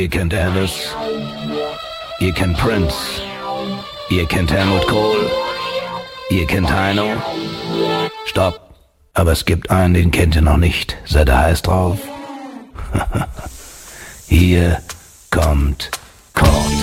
Ihr kennt Alice. Ihr kennt Prince. Ihr kennt Helmut Kohl. Ihr kennt Heino. Stopp. Aber es gibt einen, den kennt ihr noch nicht. Seid ihr heiß drauf? Hier kommt Kort.